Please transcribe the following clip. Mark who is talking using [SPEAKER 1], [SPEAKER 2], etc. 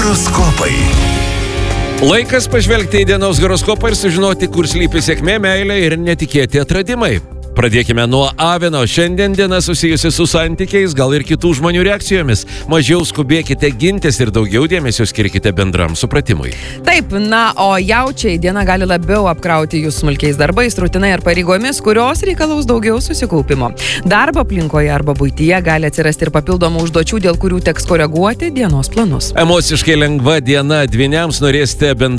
[SPEAKER 1] Horoskopai.
[SPEAKER 2] Laikas pažvelgti į dienos horoskopą ir sužinoti, kur slypi sėkmė, meilė ir netikėti atradimai. Pradėkime nuo Avino. Šiandien diena susijusi su santykiais, gal ir kitų žmonių reakcijomis. Mažiau skubėkite gintis ir daugiau dėmesio skirkite bendram supratimui.
[SPEAKER 3] Taip, o jaučiai diena gali labiau apkrauti jūs smulkiais darbais, rutinai ar pareigomis, kurios reikalaus daugiau susikaupimo. Darbo aplinkoje arba buityje gali atsirasti ir papildomų užduočių, dėl kurių teks koreguoti dienos planus.
[SPEAKER 2] Emociškai lengva diena, dvyniams norėsite bendrai